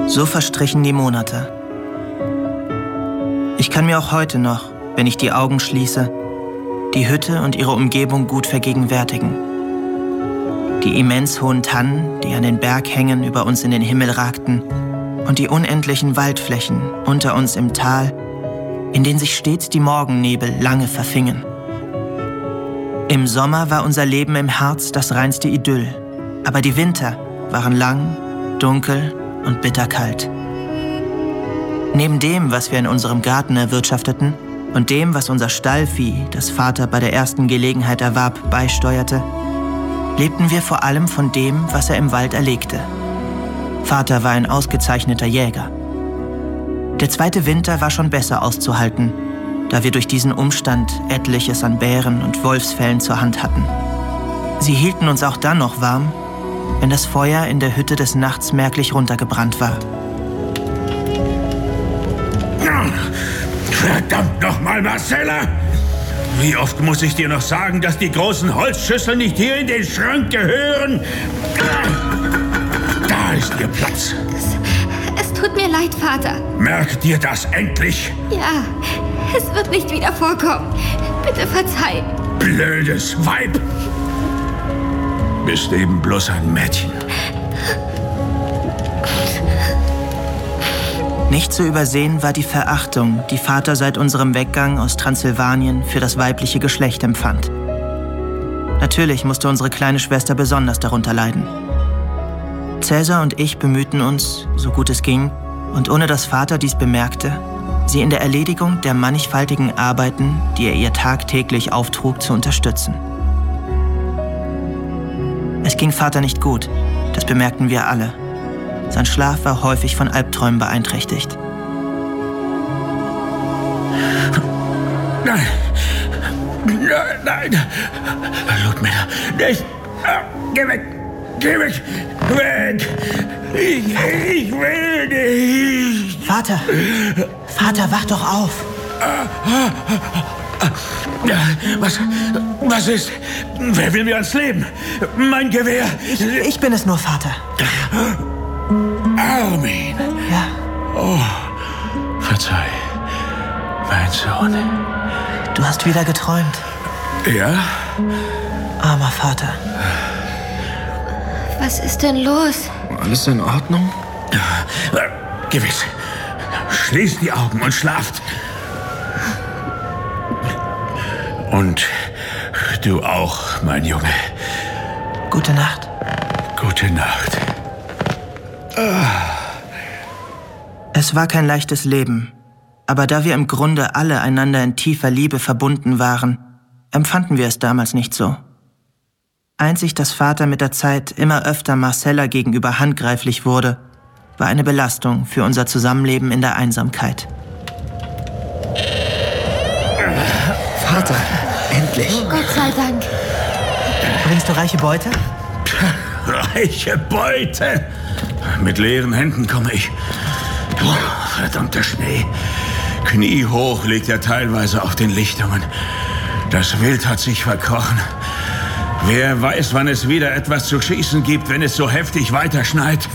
So verstrichen die Monate. Ich kann mir auch heute noch, wenn ich die Augen schließe, die Hütte und ihre Umgebung gut vergegenwärtigen. Die immens hohen Tannen, die an den Berghängen über uns in den Himmel ragten, und die unendlichen Waldflächen unter uns im Tal, in denen sich stets die Morgennebel lange verfingen. Im Sommer war unser Leben im Harz das reinste Idyll, aber die Winter waren lang, dunkel und bitterkalt. Neben dem, was wir in unserem Garten erwirtschafteten und dem, was unser Stallvieh, das Vater bei der ersten Gelegenheit erwarb, beisteuerte, lebten wir vor allem von dem, was er im Wald erlegte. Vater war ein ausgezeichneter Jäger. Der zweite Winter war schon besser auszuhalten, da wir durch diesen Umstand etliches an Bären und Wolfsfellen zur Hand hatten. Sie hielten uns auch dann noch warm, wenn das Feuer in der Hütte des Nachts merklich runtergebrannt war. Verdammt nochmal, Marcella! Wie oft muss ich dir noch sagen, dass die großen Holzschüsseln nicht hier in den Schrank gehören? Da ist ihr Platz. Es tut mir leid, Vater. Merk dir das endlich? Ja, es wird nicht wieder vorkommen. Bitte verzeih. Blödes Weib! Bist eben bloß ein Mädchen. Nicht zu übersehen war die Verachtung, die Vater seit unserem Weggang aus Transsilvanien für das weibliche Geschlecht empfand. Natürlich musste unsere kleine Schwester besonders darunter leiden. Cäsar und ich bemühten uns, so gut es ging, und ohne dass Vater dies bemerkte, sie in der Erledigung der mannigfaltigen Arbeiten, die er ihr tagtäglich auftrug, zu unterstützen. Es ging Vater nicht gut, das bemerkten wir alle. Sein Schlaf war häufig von Albträumen beeinträchtigt. Nein! Nein! Ludmilla, nicht! Geh weg! Geh weg! Weg! Ich will nicht! Vater! Vater, wach doch auf! Was ist? Wer will mir ans Leben? Mein Gewehr! Ich bin es nur, Vater. Armin! Ja. Oh, verzeih, mein Sohn. Du hast wieder geträumt. Ja? Armer Vater. Was ist denn los? Alles in Ordnung? Gewiss. Schließt die Augen und schlaft. Und du auch, mein Junge. Gute Nacht. Gute Nacht. Es war kein leichtes Leben, aber da wir im Grunde alle einander in tiefer Liebe verbunden waren, empfanden wir es damals nicht so. Einzig, dass Vater mit der Zeit immer öfter Marcella gegenüber handgreiflich wurde, war eine Belastung für unser Zusammenleben in der Einsamkeit. Vater, endlich. Gott sei Dank. Bringst du reiche Beute? Reiche Beute! Mit leeren Händen komme ich. Oh, verdammter Schnee. Kniehoch liegt er teilweise auf den Lichtungen. Das Wild hat sich verkrochen. Wer weiß, wann es wieder etwas zu schießen gibt, wenn es so heftig weiterschneit.